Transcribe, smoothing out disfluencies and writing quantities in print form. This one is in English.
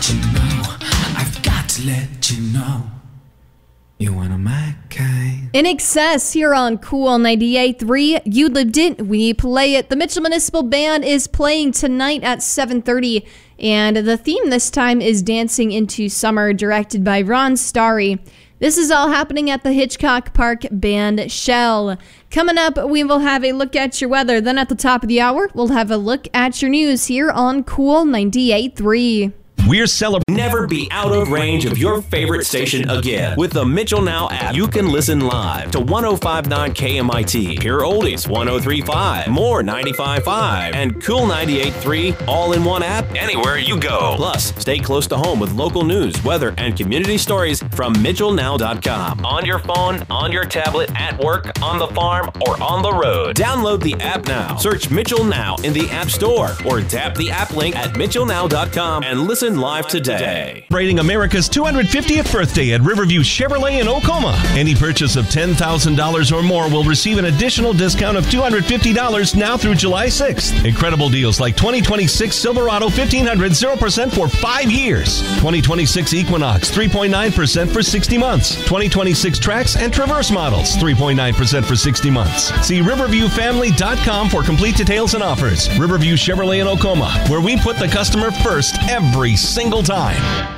let you know. I've got to let you know. You want a my kind. In Excess here on Cool 98.3. You lived it, we play it. The Mitchell Municipal Band is playing tonight at 7:30, and the theme this time is Dancing into Summer, directed by Ron Starry. This is all happening at the Hitchcock Park Band Shell. Coming up, we will have a look at your weather. Then at the top of the hour, we'll have a look at your news here on Cool 98.3. We're celebrating. Never be out of range of your favorite station again. With the Mitchell Now app, you can listen live to 105.9 KMIT, Pure Oldies 103.5, More 95.5, and Cool 98.3 all in one app anywhere you go. Plus, stay close to home with local news, weather, and community stories from MitchellNow.com. On your phone, on your tablet, at work, on the farm, or on the road. Download the app now. Search Mitchell Now in the App Store or tap the app link at MitchellNow.com and listen live today. Celebrating America's 250th birthday at Riverview Chevrolet in Oklahoma. Any purchase of $10,000 or more will receive an additional discount of $250 now through July 6th. Incredible deals like 2026 Silverado 1500 0% for 5 years. 2026 Equinox 3.9% for 60 months. 2026 Trax and Traverse models 3.9% for 60 months. See RiverviewFamily.com for complete details and offers. Riverview Chevrolet in Oklahoma, where we put the customer first every single time.